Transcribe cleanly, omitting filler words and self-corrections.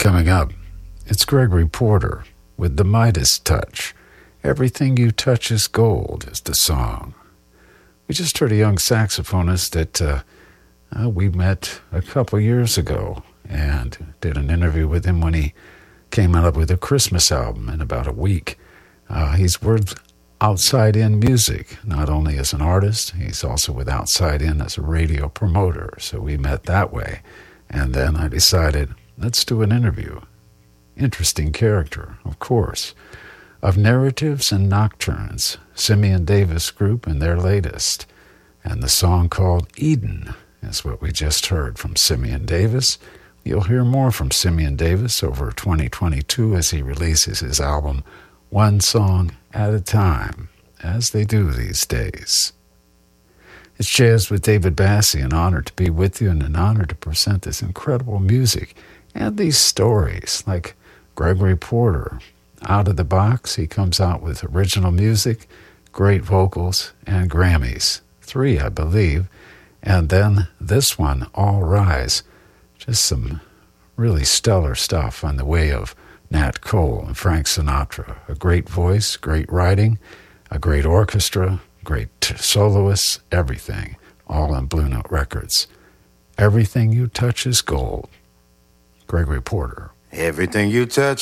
Coming up, it's Gregory Porter with The Midas Touch. Everything You Touch is Gold is the song. We just heard a young saxophonist that we met a couple years ago and did an interview with him when he came out with a Christmas album in about a week. He's with Outside In Music, not only as an artist, he's also with Outside In as a radio promoter. So we met that way. And then I decided, let's do an interview. Interesting character, of course. Of Narratives and Nocturnes, Simeon Davis Group and their latest. And the song called Eden is what we just heard from Simeon Davis. You'll hear more from Simeon Davis over 2022 as he releases his album One Song at a Time, as they do these days. It's Jazz with David Bassie, an honor to be with you and an honor to present this incredible music and these stories like Gregory Porter. Out of the box, he comes out with original music, great vocals, and Grammys. 3, I believe. And then this one, All Rise. Just some really stellar stuff on the way of Nat Cole and Frank Sinatra. A great voice, great writing, a great orchestra, great soloists, everything. All on Blue Note Records. Everything You Touch is Gold. Gregory Porter. Everything you touch